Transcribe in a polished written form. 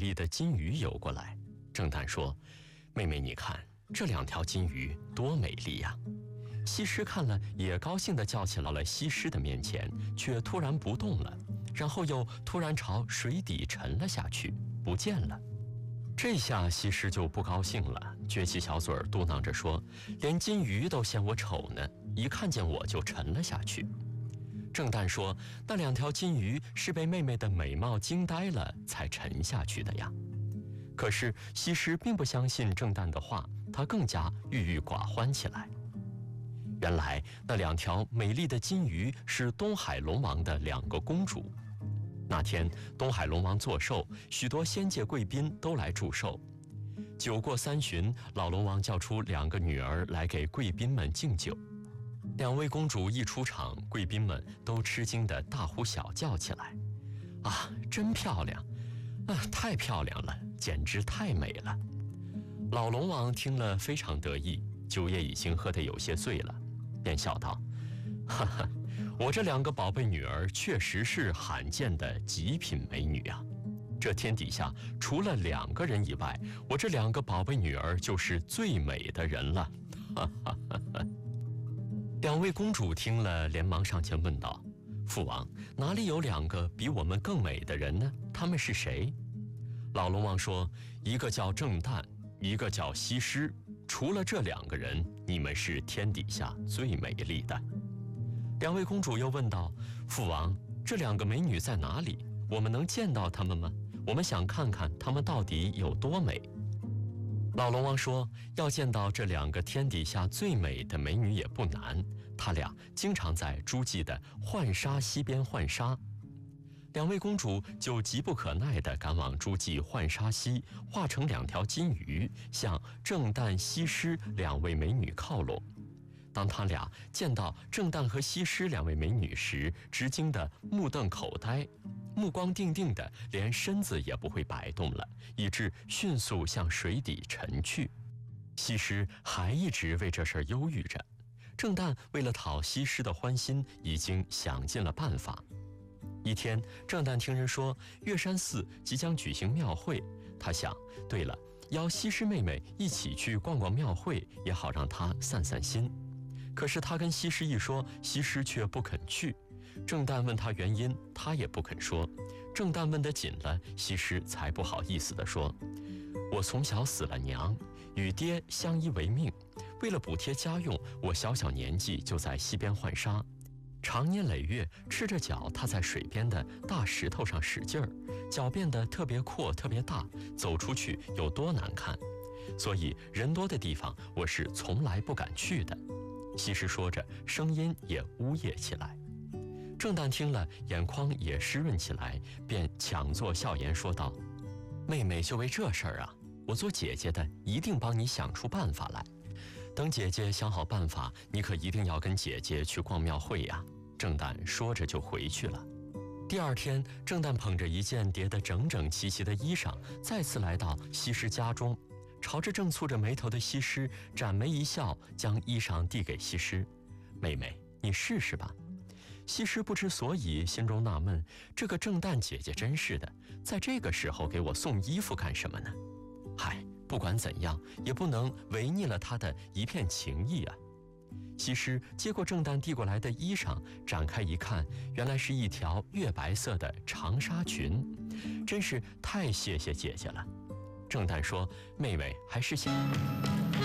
丽的金鱼游过来。郑旦说：“妹妹，你看这2条金鱼多美丽呀！”西施看了，也高兴地叫起来了西施的面前，却突然不动了，然后又突然朝水底沉了下去，不见了。这下西施就不高兴了，撅起小嘴儿嘟囔着说：“连金鱼都嫌我丑呢，一看见我就沉了下去。”郑旦说：“那2条金鱼是被妹妹的美貌惊呆了才沉下去的呀。”可是西施并不相信郑旦的话，她更加郁郁寡欢起来。原来那2条美丽的金鱼是东海龙王的2个公主。那天东海龙王作寿，许多仙界贵宾都来祝寿。酒过3巡，老龙王叫出2个女儿来给贵宾们敬酒。2位公主一出场，贵宾们都吃惊地大呼小叫起来：“啊，真漂亮！太漂亮了，简直太美了！”老龙王听了非常得意，酒也已经喝得有些醉了，便笑道：“哈哈，我这2个宝贝女儿确实是罕见的极品美女啊！这天底下除了2个人以外，我这2个宝贝女儿就是最美的人了！”哈哈哈哈。2位公主听了，连忙上前问道：“父王，哪里有2个比我们更美的人呢？他们是谁？”老龙王说：“一个叫郑旦，一个叫西施。除了这2个人，你们是天底下最美丽的。”2位公主又问道：“父王，这2个美女在哪里？我们能见到她们吗？我们想看看她们到底有多美。”老龙王说：“要见到这2个天底下最美的美女也不难，她俩经常在诸暨的浣纱溪边浣纱。”2位公主就急不可耐地赶往诸暨浣纱溪，化成2条金鱼，向郑旦、西施2位美女靠拢。当他俩见到郑旦和西施2位美女时，直惊得目瞪口呆，目光定定的，连身子也不会摆动了，以致迅速向水底沉去。西施还一直为这事儿忧郁着。郑旦为了讨西施的欢心，已经想尽了办法。一天，郑旦听人说岳山寺即将举行庙会，他想，对了，邀西施妹妹一起去逛逛庙会，也好让她散散心。可是他跟西施一说，西施却不肯去。郑旦问他原因，他也不肯说。郑旦问得紧了，西施才不好意思地说：“我从小死了娘，与爹相依为命，为了补贴家用，我小小年纪就在溪边浣纱，长年累月赤着脚踏在水边的大石头上使劲儿，脚变得特别阔特别大，走出去有多难看，所以人多的地方我是从来不敢去的。”西施说着，声音也呜咽起来。郑旦听了，眼眶也湿润起来，便强作笑颜说道：“妹妹就为这事儿啊，我做姐姐的一定帮你想出办法来。等姐姐想好办法，你可一定要跟姐姐去逛庙会呀。”郑旦说着就回去了。第2天，郑旦捧着一件叠得整整齐齐的衣裳，再次来到西施家中，朝着正蹙着眉头的西施展眉一笑，将衣裳递给西施：“妹妹，你试试吧。”西施不知所以，心中纳闷，这个郑旦姐姐真是的，在这个时候给我送衣服干什么呢？嗨，不管怎样，也不能违逆了她的一片情意啊。西施接过郑旦递过来的衣裳，展开一看，原来是一条月白色的长纱裙，真是太谢谢姐姐了。郑旦说：“妹妹还是想……